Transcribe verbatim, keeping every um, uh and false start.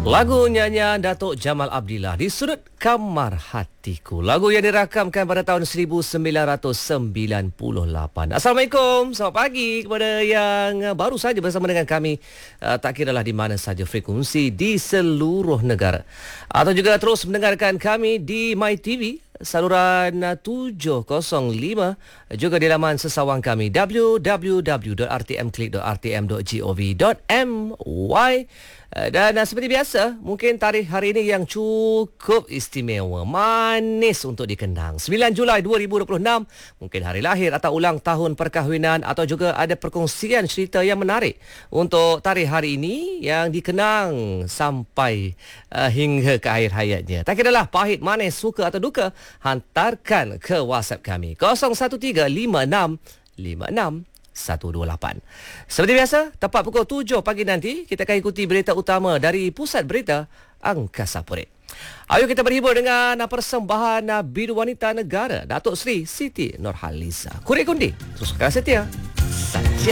Lagu nyanyian Datuk Jamal Abdillah di Sudut Kamar Hatiku. Lagu yang dirakamkan pada tahun seribu sembilan ratus sembilan puluh lapan. Assalamualaikum, selamat pagi kepada yang baru saja bersama dengan kami. Uh, tak kiralah di mana saja frekuensi di seluruh negara. Atau juga terus mendengarkan kami di MyTV saluran tujuh kosong lima, juga di laman sesawang kami w w w dot r t m click dot r t m dot gov dot m y. Dan uh, seperti biasa, mungkin tarikh hari ini yang cukup istimewa, manis untuk dikenang. sembilan Julai dua ribu dua puluh enam, mungkin hari lahir atau ulang tahun perkahwinan, atau juga ada perkongsian cerita yang menarik untuk tarikh hari ini yang dikenang sampai uh, hingga ke akhir hayatnya. Tak kiralah pahit, manis, suka atau duka, hantarkan ke WhatsApp kami kosong satu tiga lima enam lima enam satu dua lapan. Seperti biasa, tepat pukul tujuh pagi nanti kita akan ikuti berita utama dari Pusat Berita Angkasa Puri. Ayo kita berhibur dengan persembahan Bidu Wanita Negara Datuk Seri Siti Nurhaliza. Kurik kundi, teruskan setia saja.